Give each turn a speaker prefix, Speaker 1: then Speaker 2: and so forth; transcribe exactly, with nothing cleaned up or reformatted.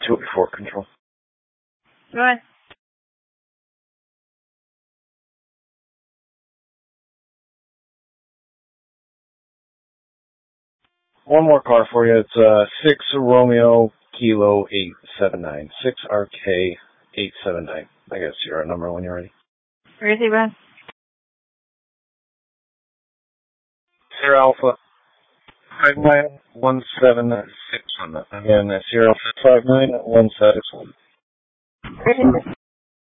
Speaker 1: two eighty-four control.
Speaker 2: Go ahead.
Speaker 1: One more car for you. It's uh, six Romeo Kilo eight seven nine. six R K eight seven nine. I guess your number when you're ready.
Speaker 2: Where is he, Brad?
Speaker 1: Sierra Alpha five nine one seven six one. Again, Sierra Alpha five nine one seven six one.
Speaker 2: Where is he?